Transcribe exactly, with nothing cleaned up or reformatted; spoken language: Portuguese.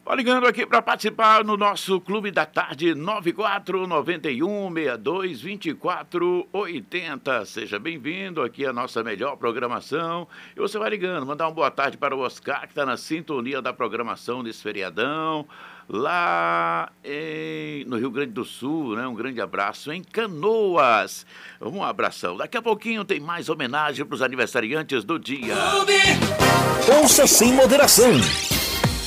Ó, ligando aqui para participar no nosso Clube da Tarde, nove quatro nove um, seis dois, dois quatro oito zero. Seja bem-vindo aqui à nossa melhor programação. E você vai ligando, mandar uma boa tarde para o Oscar, que está na sintonia da programação desse feriadão, lá em, no Rio Grande do Sul, né? Um grande abraço em Canoas. Um abração. Daqui a pouquinho tem mais homenagem para os aniversariantes do dia. Ouça sem moderação,